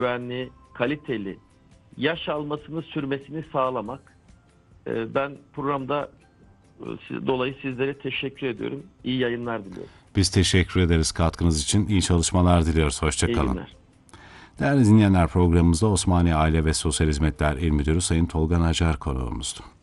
güvenli, kaliteli yaş almasını sürmesini sağlamak. Ben programda dolayı sizlere teşekkür ediyorum. İyi yayınlar diliyorum. Biz teşekkür ederiz katkınız için. İyi çalışmalar diliyoruz. Hoşça İyi kalın. günler. Değerli dinleyenler, programımızda Osmaniye Aile ve Sosyal Hizmetler İl Müdürü Sayın Tolga Nacar konuğumuzdu.